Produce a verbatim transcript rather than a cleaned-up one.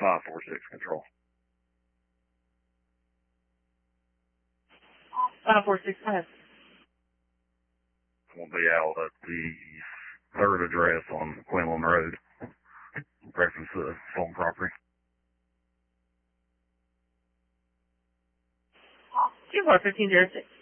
five four six control. five four six five. I'm going to be out at the third address on Quinlan Road. Reference to the phone property. two four fifteen zero six.